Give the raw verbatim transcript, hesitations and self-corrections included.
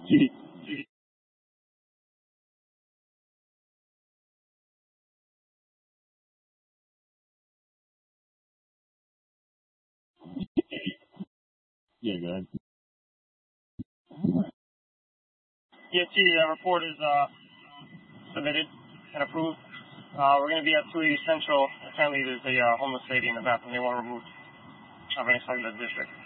Yeah, go ahead. Yes, the uh, report is uh, submitted and approved. Uh, we're going to be at two eighty Central. Apparently there's a uh, homeless lady in the bathroom they want removed. I'm going to the district.